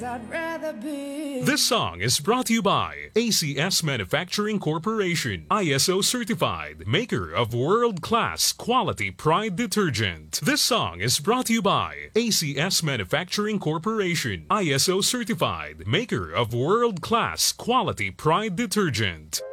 place I'd rather be. This song is brought to you by ACS Manufacturing Corporation, ISO certified, maker of world-class quality Pride detergent. This song is brought to you by ACS Manufacturing Corporation, ISO certified, maker of world-class quality Pride detergent.